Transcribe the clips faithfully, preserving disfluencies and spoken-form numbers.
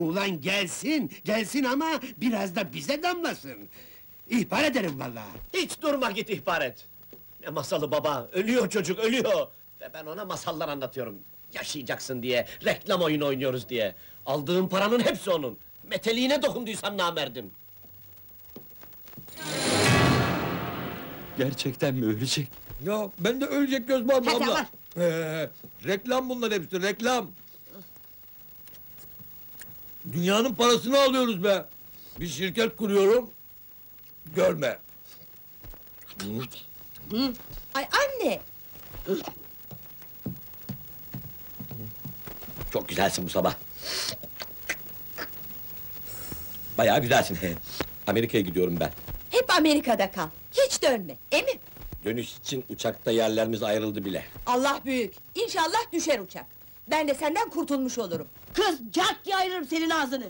Ulan gelsin, gelsin ama biraz da bize damlasın. İhbar ederim vallahi. Hiç durma git ihbar et! Ne masalı baba, ölüyor çocuk, ölüyor! Ve ben ona masallar anlatıyorum. Yaşayacaksın diye, reklam oyunu oynuyoruz diye. Aldığın paranın hepsi onun. Meteliğine dokunduysan namerdim. Gerçekten mi ölecek? Ya ben de ölecek göz var mı Hadi abla? var. Ee, reklam bunlar hepsi, reklam! Dünyanın parasını alıyoruz be! Bir şirket kuruyorum, görme! Ay anne! Çok güzelsin bu sabah. Bayağı güzelsin. Amerika'ya gidiyorum ben. Hep Amerika'da kal. Hiç dönme. Emin. Dönüş için uçakta yerlerimiz ayrıldı bile. Allah büyük. İnşallah düşer uçak. Ben de senden kurtulmuş olurum. Kız, cart diye ayırırım senin ağzını!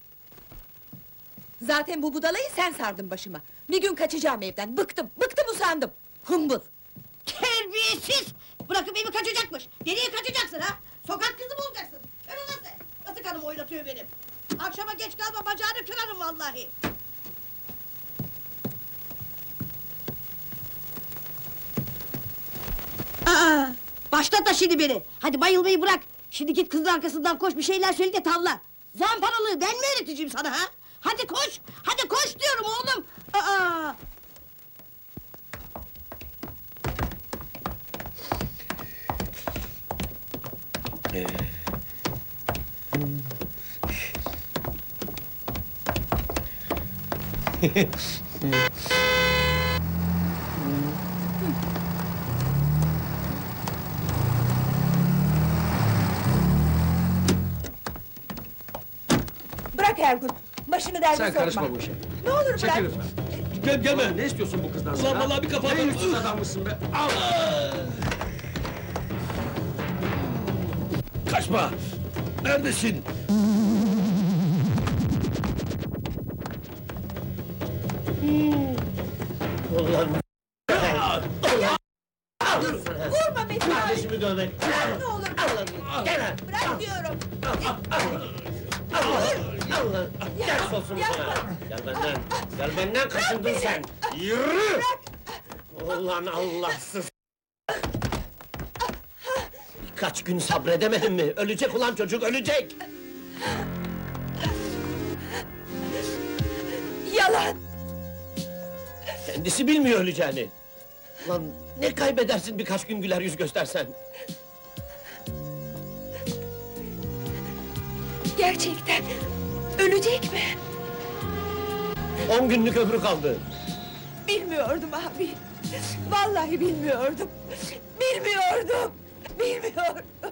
Zaten bu budalayı sen sardın başıma. Bir gün kaçacağım evden. Bıktım, bıktım usandım. Hımbıl! Terbiyesiz! Bırakıp evi kaçacakmış! Nereye kaçacaksın ha? Sokak kızı mı olacaksın? Öyle nasıl? Nasıl kanım oynatıyor benim? Akşama geç kalma, bacağını kırarım vallahi! Aa! Başlatma şimdi beni! Hadi bayılmayı bırak! Şimdi git kızın arkasından koş, bir şeyler söyle de tavla! Zamparalığı ben mi öğreteceğim sana ha? Hadi koş! Hadi koş diyorum oğlum! Aa! Bırak Ergun! Başını derde Sen sokma! karışma bu işe. Ne olur bırak! Çekil lütfen. Gel, gelme! Ne istiyorsun bu kızdan Ulan sonra? vallahi bir kafa Ne atarım. yüzsüz adammışsın be! Al! Kaçma! Neredesin? Ulan! Vurma beni! Kardeşimi dövmek! Ne olur! Gel! Bırak diyorum! Allah! Ders olsun sana! Gel benden! Gel benden, kaçındın sen! Yürü! Ulan Allahsız! Kaç gün sabredemedin mi? Ölecek ulan çocuk, ölecek! Yalan! Kendisi bilmiyor öleceğini! Lan ne kaybedersin birkaç gün güler yüz göstersen? Gerçekten ölecek mi? On günlük ömrü kaldı! Bilmiyordum abi. Vallahi bilmiyordum. Bilmiyordum. Bilmiyordum.